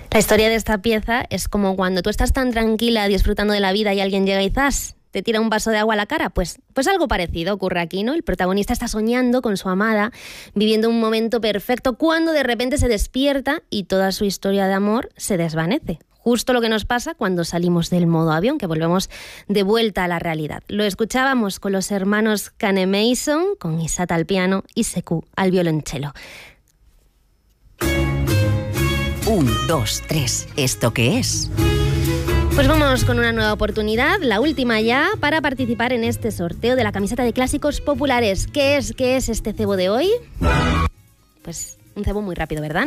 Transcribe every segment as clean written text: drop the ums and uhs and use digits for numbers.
La historia de esta pieza es como cuando tú estás tan tranquila disfrutando de la vida y alguien llega y ¡zas!, te tira un vaso de agua a la cara. Pues algo parecido ocurre aquí, ¿no? El protagonista está soñando con su amada, viviendo un momento perfecto, cuando de repente se despierta y toda su historia de amor se desvanece. Justo lo que nos pasa cuando salimos del modo avión, que volvemos de vuelta a la realidad. Lo escuchábamos con los hermanos Canemason, con Isata al piano y Sekou al violonchelo. 1, 2, 3. ¿Esto qué es? Pues vamos con una nueva oportunidad, la última ya, para participar en este sorteo de la camiseta de clásicos populares. ¿Qué es este cebo de hoy? Pues un cebo muy rápido, ¿verdad?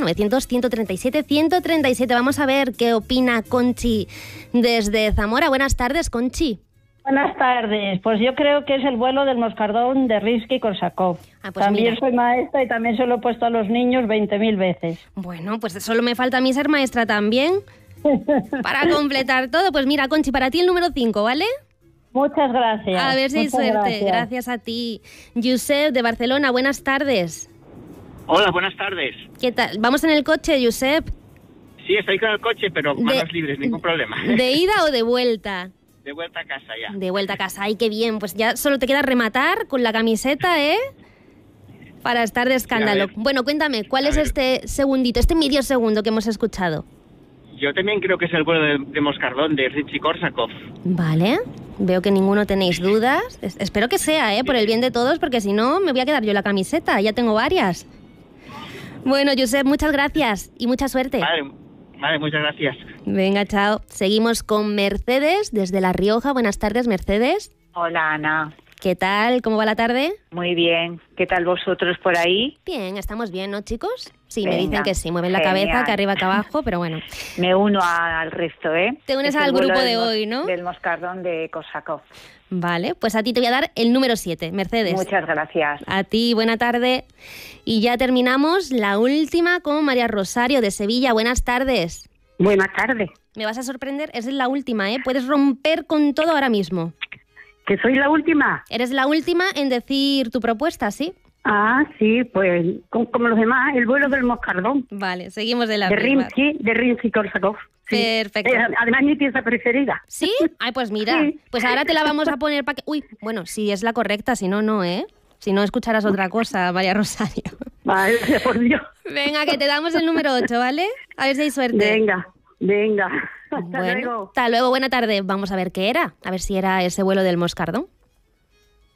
900-137-137. Vamos a ver qué opina Conchi desde Zamora. Buenas tardes, Conchi. Buenas tardes. Pues yo creo que es El vuelo del moscardón de Rimski-Korsakov. Pues también mira. Soy maestra y también se lo he puesto a los niños 20.000 veces. Bueno, pues solo me falta a mí ser maestra también. Para completar todo, pues mira, Conchi, para ti el número 5, ¿vale? Muchas gracias. A ver si hay suerte. Gracias a ti. Josep, de Barcelona, buenas tardes. Hola, buenas tardes. ¿Qué tal? ¿Vamos en el coche, Josep? Sí, estoy con el coche, pero manos libres, ningún problema. ¿De ida o de vuelta? De vuelta a casa ya. De vuelta a casa. ¡Ay, qué bien! Pues ya solo te queda rematar con la camiseta, ¿eh? Para estar de escándalo. Sí, bueno, cuéntame, ¿cuál es este segundito, este medio segundo que hemos escuchado? Yo también creo que es El vuelo de moscardón de Rimski-Korsakov. Vale, veo que ninguno tenéis dudas. Espero que sea, por el bien de todos, porque si no me voy a quedar yo la camiseta, ya tengo varias. Bueno, Josep, muchas gracias y mucha suerte. Vale, muchas gracias. Venga, chao. Seguimos con Mercedes desde La Rioja. Buenas tardes, Mercedes. Hola, Ana. ¿Qué tal? ¿Cómo va la tarde? Muy bien. ¿Qué tal vosotros por ahí? Bien, estamos bien, ¿no, chicos? Sí, Venga, me dicen que sí, mueven la cabeza, que arriba, que abajo, pero bueno. Me uno al resto, ¿eh? Te unes Es al el vuelo grupo de hoy, ¿no? Del moscardón de Korsakov. Vale, pues a ti te voy a dar el número 7, Mercedes. Muchas gracias. A ti, buena tarde. Y ya terminamos la última con María Rosario de Sevilla. Buenas tardes. Buenas tardes. Me vas a sorprender, es la última, ¿eh? Puedes romper con todo ahora mismo. ¿Que soy la última? Eres la última en decir tu propuesta, ¿sí? Ah, sí, pues como los demás, El vuelo del moscardón. Vale, seguimos de la de Rimski-Korsakov. Sí. Perfecto. Además, mi pieza preferida. ¿Sí? Ay, pues mira, Sí. pues ahora te la vamos a poner para que... Uy, bueno, si es la correcta, si no, no, ¿eh? Si no, escucharás otra cosa, María Rosario. Vale, por Dios. Venga, que te damos el número 8, ¿vale? A ver si hay suerte. Venga. Hasta Bueno, luego. hasta luego, buena tarde. Vamos a ver qué era. A ver si era ese vuelo del moscardón.